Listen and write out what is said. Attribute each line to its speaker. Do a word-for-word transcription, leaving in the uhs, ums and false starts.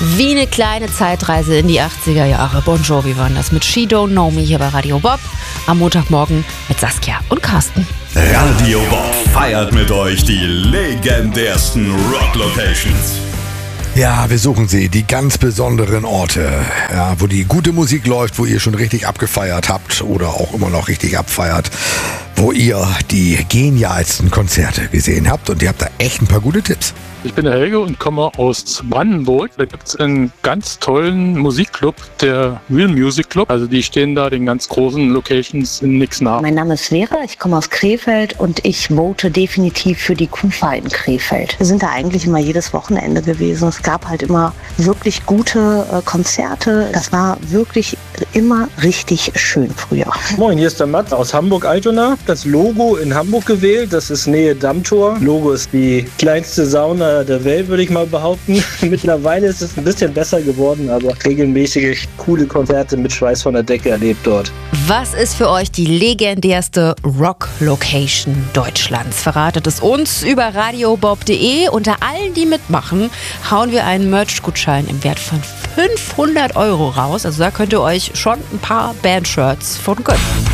Speaker 1: Wie eine kleine Zeitreise in die achtziger Jahre. Bon Jovi waren das mit She Don't Know Me hier bei Radio Bob. Am Montagmorgen mit Saskia und Carsten.
Speaker 2: Radio Bob feiert mit euch die legendärsten Rock-Locations.
Speaker 3: Ja, wir suchen sie, die ganz besonderen Orte, ja, wo die gute Musik läuft, wo ihr schon richtig abgefeiert habt oder auch immer noch richtig abfeiert, wo ihr die genialsten Konzerte gesehen habt, und ihr habt da echt ein paar gute Tipps.
Speaker 4: Ich bin der Helge und komme aus Brandenburg. Da gibt es einen ganz tollen Musikclub, der Real Music Club. Also die stehen da den ganz großen Locations in nix nach.
Speaker 5: Mein Name ist Vera, ich komme aus Krefeld und ich vote definitiv für die Kufa in Krefeld. Wir sind da eigentlich immer jedes Wochenende gewesen. Es gab halt immer wirklich gute äh, Konzerte. Das war wirklich immer richtig schön früher.
Speaker 6: Moin, hier ist der Matt aus Hamburg-Altona. Das Logo in Hamburg gewählt, das ist Nähe Dammtor. Logo ist die kleinste Sauna der Welt, würde ich mal behaupten. Mittlerweile ist es ein bisschen besser geworden, aber regelmäßig coole Konzerte mit Schweiß von der Decke erlebt dort.
Speaker 1: Was ist für euch die legendärste Rock-Location Deutschlands? Verratet es uns über radiobob punkt de. Unter allen, die mitmachen, hauen wir einen Merch-Gutschein im Wert von fünfhundert Euro raus. Also da könnt ihr euch schon ein paar Bandshirts von gönnen.